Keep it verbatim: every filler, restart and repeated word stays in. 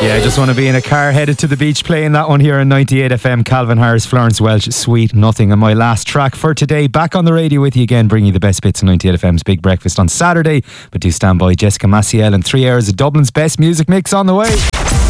Yeah, I just want to be in a car headed to the beach playing that one here on ninety-eight F M. Calvin Harris, Florence Welch, Sweet Nothing. And my last track for today, back on the radio with you again, bringing you the best bits of ninety-eight F M's Big Breakfast on Saturday. But do stand by, Jessica Maciel and three hours of Dublin's best music mix on the way.